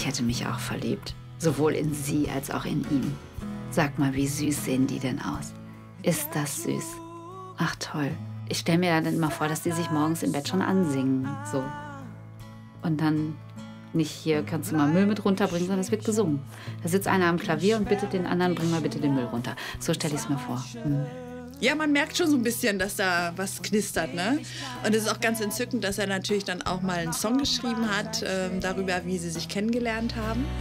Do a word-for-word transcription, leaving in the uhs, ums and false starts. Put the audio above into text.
Ich hätte mich auch verliebt. Sowohl in sie als auch in ihn. Sag mal, wie süß sehen die denn aus? Ist das süß? Ach toll. Ich stelle mir dann immer vor, dass die sich morgens im Bett schon ansingen. So. Und dann nicht hier, kannst du mal Müll mit runterbringen, sondern es wird gesungen. Da sitzt einer am Klavier und bittet den anderen, bring mal bitte den Müll runter. So stelle ich es mir vor. Hm. Ja, man merkt schon so ein bisschen, dass da was knistert, ne? Und es ist auch ganz entzückend, dass er natürlich dann auch mal einen Song geschrieben hat, äh, darüber, wie sie sich kennengelernt haben.